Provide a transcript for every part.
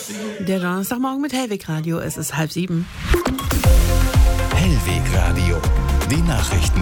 Der Donnerstagmorgen mit Hellweg Radio. Es ist 6:30. Hellweg Radio. Die Nachrichten.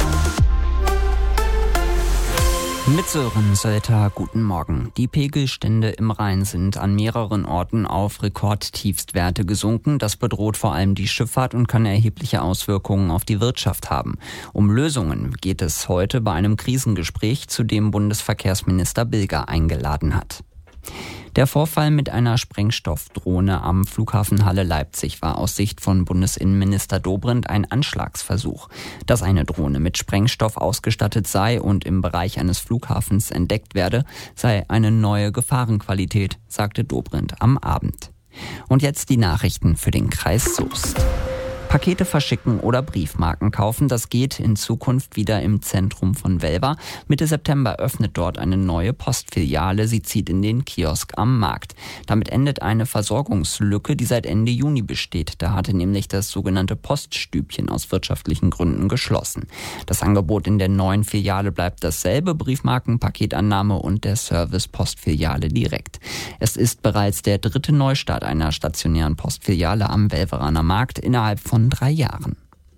Mit Sören Sölter, guten Morgen. Die Pegelstände im Rhein sind an mehreren Orten auf Rekordtiefstwerte gesunken. Das bedroht vor allem die Schifffahrt und kann erhebliche Auswirkungen auf die Wirtschaft haben. Um Lösungen geht es heute bei einem Krisengespräch, zu dem Bundesverkehrsminister Bilger eingeladen hat. Der Vorfall mit einer Sprengstoffdrohne am Flughafen Halle-Leipzig war aus Sicht von Bundesinnenminister Dobrindt ein Anschlagsversuch. Dass eine Drohne mit Sprengstoff ausgestattet sei und im Bereich eines Flughafens entdeckt werde, sei eine neue Gefahrenqualität, sagte Dobrindt am Abend. Und jetzt die Nachrichten für den Kreis Soest. Pakete verschicken oder Briefmarken kaufen, das geht in Zukunft wieder im Zentrum von Welver. Mitte September öffnet dort eine neue Postfiliale. Sie zieht in den Kiosk am Markt. Damit endet eine Versorgungslücke, die seit Ende Juni besteht. Da hatte nämlich das sogenannte Poststübchen aus wirtschaftlichen Gründen geschlossen. Das Angebot in der neuen Filiale bleibt dasselbe: Briefmarken, Paketannahme und der Service Postfiliale direkt. Es ist bereits der 3. Neustart einer stationären Postfiliale am Welveraner Markt innerhalb von 3 Jahren.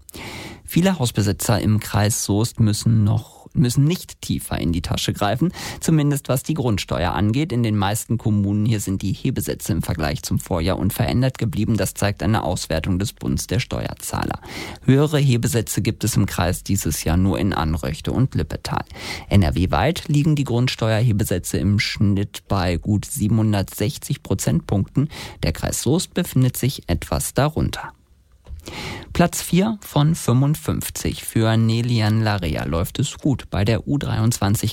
Viele Hausbesitzer im Kreis Soest müssen nicht tiefer in die Tasche greifen, zumindest was die Grundsteuer angeht. In den meisten Kommunen hier sind die Hebesätze im Vergleich zum Vorjahr unverändert geblieben. Das zeigt eine Auswertung des Bundes der Steuerzahler. Höhere Hebesätze gibt es im Kreis dieses Jahr nur in Anröchte und Lippetal. NRW-weit liegen die Grundsteuerhebesätze im Schnitt bei gut 760 Prozentpunkten. Der Kreis Soest befindet sich etwas darunter. Platz 4 von 55. Für Nelian Larrea läuft es gut bei der U23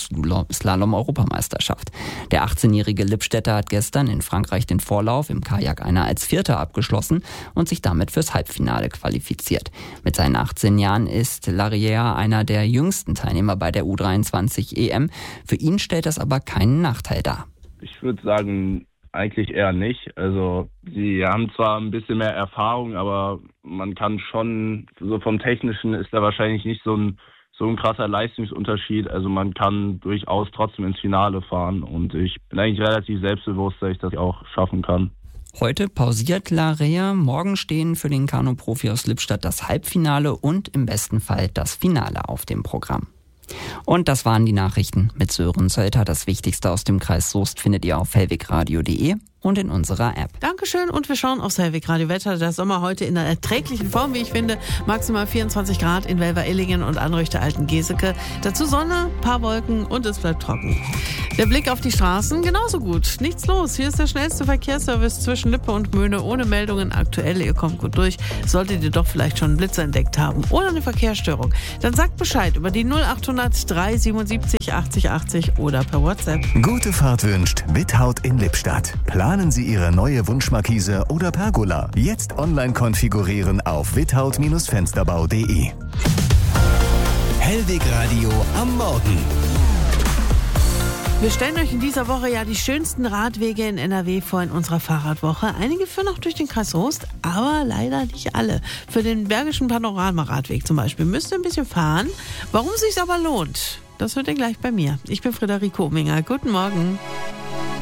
Kanuslalom-Europameisterschaft. Der 18-jährige Lippstädter hat gestern in Frankreich den Vorlauf im Kajak einer als Vierter abgeschlossen und sich damit fürs Halbfinale qualifiziert. Mit seinen 18 Jahren ist Larrea einer der jüngsten Teilnehmer bei der U23 EM. Für ihn stellt das aber keinen Nachteil dar. Ich würde sagen, eigentlich eher nicht. Also sie haben zwar ein bisschen mehr Erfahrung, aber man kann schon, so vom Technischen ist da wahrscheinlich nicht so ein krasser Leistungsunterschied. Also man kann durchaus trotzdem ins Finale fahren und ich bin eigentlich relativ selbstbewusst, dass ich das auch schaffen kann. Heute pausiert Larrea. Morgen stehen für den Kanu-Profi aus Lippstadt das Halbfinale und im besten Fall das Finale auf dem Programm. Und das waren die Nachrichten mit Sören Sölter. Das Wichtigste aus dem Kreis Soest findet ihr auf hellwegradio.de und in unserer App. Dankeschön und wir schauen aufs Hellweg Radio Wetter. Der Sommer heute in einer erträglichen Form, wie ich finde. Maximal 24 Grad in Welver-Illingen und Anröchte Altengeseke. Dazu Sonne, paar Wolken und es bleibt trocken. Der Blick auf die Straßen genauso gut. Nichts los. Hier ist der schnellste Verkehrsservice zwischen Lippe und Möhne ohne Meldungen aktuell. Ihr kommt gut durch. Solltet ihr doch vielleicht schon einen Blitzer entdeckt haben oder eine Verkehrsstörung, dann sagt Bescheid über die 0800 377 80 80 oder per WhatsApp. Gute Fahrt wünscht Without in Lippstadt. Planen Sie Ihre neue Wunschmarkise oder Pergola. Jetzt online konfigurieren auf without-fensterbau.de. Hellweg Radio am Morgen. Wir stellen euch in dieser Woche ja die schönsten Radwege in NRW vor in unserer Fahrradwoche. Einige führen auch durch den Kreis Soest, aber leider nicht alle. Für den Bergischen Panorama-Radweg zum Beispiel müsst ihr ein bisschen fahren. Warum es sich aber lohnt, das hört ihr gleich bei mir. Ich bin Friederike Ominger. Guten Morgen.